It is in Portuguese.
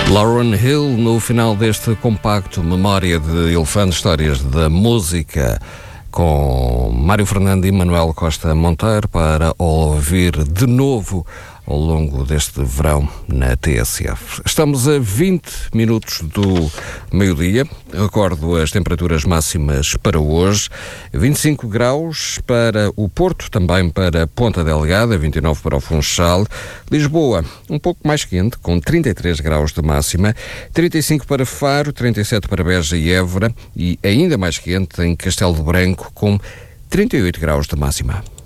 Lauryn Hill, no final deste compacto Memória de Elefante, Histórias da Música, com Mário Fernando e Manuel Costa Monteiro, para ouvir de novo ao longo deste verão na TSF. Estamos a 20 minutos do meio-dia. Recordo as temperaturas máximas para hoje: 25 graus para o Porto, também para Ponta Delgada, 29 para o Funchal. Lisboa, um pouco mais quente, com 33 graus de máxima, 35 para Faro, 37 para Beja e Évora, e ainda mais quente em Castelo de Branco, com 38 graus de máxima.